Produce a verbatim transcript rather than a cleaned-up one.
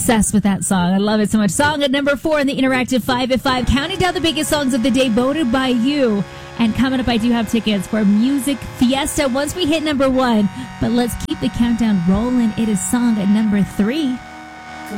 obsessed with that song. I love it so much. Song at number four in the Interactive five at five, counting down the biggest songs of the day voted by you. And coming up, I do have tickets for Music Fiesta once we hit number one. But let's keep the countdown rolling. It is song at number three.